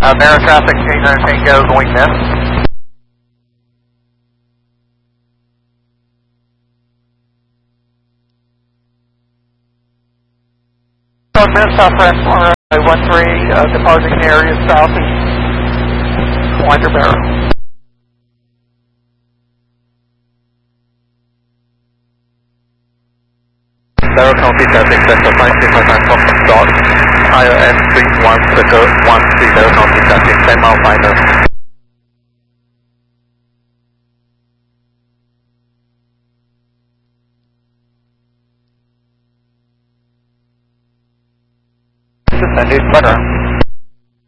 Mirror traffic, Tango Tango going miss. So miss, Southwest runway 13, departing area southeast. Winder barrel. Barrel County traffic, Delta 5 Fox dot, ION 31 circle 13 Barrel County traffic, 10 mile final. Descending butter.